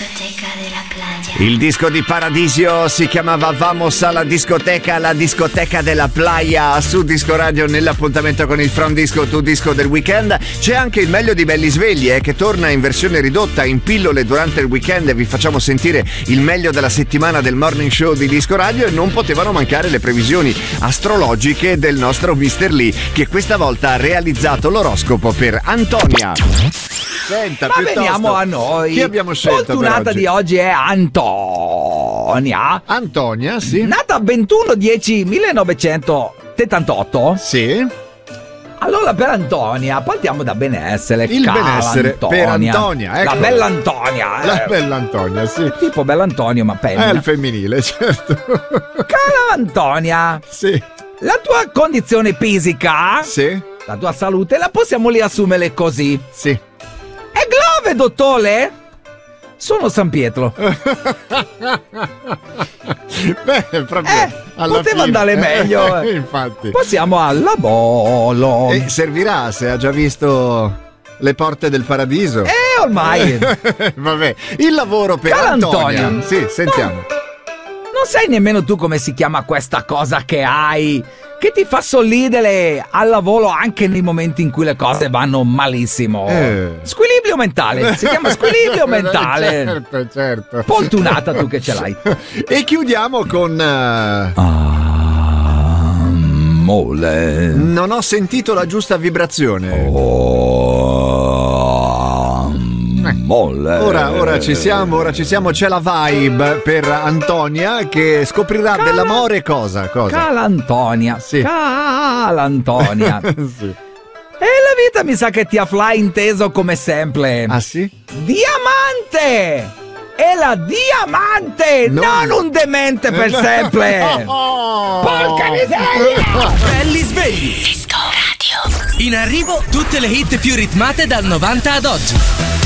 discoteca della playa. Il disco di Paradiso si chiamava Vamos alla discoteca, la discoteca della playa, su Disco Radio nell'appuntamento con il From Disco to Disco del weekend. C'è anche il meglio di Belli Svegli che torna in versione ridotta in pillole durante il weekend e vi facciamo sentire il meglio della settimana del morning show di Disco Radio. E non potevano mancare le previsioni astrologiche del nostro Mr. Lee, che questa volta ha realizzato l'oroscopo per Antonia. Senta, ma veniamo a noi. Chi abbiamo scelto? Fortunata di oggi è Antonia. Antonia, sì. Nata 21/10/1978. Sì. Allora per Antonia partiamo da benessere. Il benessere per Antonia, ecco. La bella Antonia. La bella Antonia, sì. Tipo bell'Antonio, ma penna. È il femminile, certo. Cara Antonia. Sì. La tua condizione fisica, sì, la tua salute, la possiamo riassumere così. Sì. E Glove, dottore? Sono San Pietro. Beh, proprio alla poteva fine andare meglio. Infatti. Passiamo alla bolo. E servirà se ha già visto le porte del paradiso. Ormai. Vabbè, il lavoro per Cara Antonia. Antonia. Sì, sentiamo. Non sai nemmeno tu come si chiama questa cosa che hai, che ti fa sorridere al lavoro anche nei momenti in cui le cose vanno malissimo. Squilibrio mentale, si chiama squilibrio mentale. Certo. Fortunata tu che ce l'hai. E chiudiamo con mole. Non ho sentito la giusta vibrazione. Molle. Ora ci siamo, c'è la vibe per Antonia che scoprirà dell'amore cosa? Calantonia. Sì. Calantonia. Sì. E la vita mi sa che ti ha inteso come sempre. Ah sì? Diamante! È la diamante, non un demente per sempre. Porca miseria! Belli svegli. Disco Radio. In arrivo tutte le hit più ritmate dal 90 ad oggi.